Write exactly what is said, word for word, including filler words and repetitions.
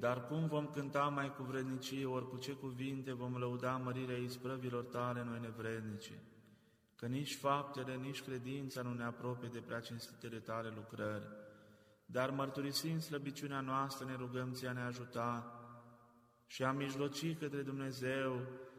Dar cum vom cânta mai cu vrednicie, ori cu ce cuvinte vom lăuda mărirea isprăvilor tale noi nevrednici? Că nici faptele, nici credința nu ne apropie de prea cinstitele tale lucrări. Dar mărturisind slăbiciunea noastră, ne rugăm ți-a ne ajuta și a mijloci către Dumnezeu